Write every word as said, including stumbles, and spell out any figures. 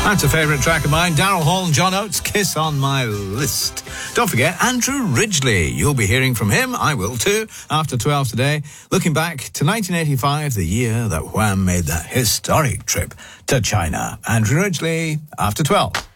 That's a favourite track of mine. Daryl Hall and John Oates, Kiss on My List. Don't forget, Andrew Ridgeley. You'll be hearing from him. I will too, after twelve today. Looking back to nineteen eighty-five, the year that Wham made that historic trip to China. Andrew Ridgeley, after twelve.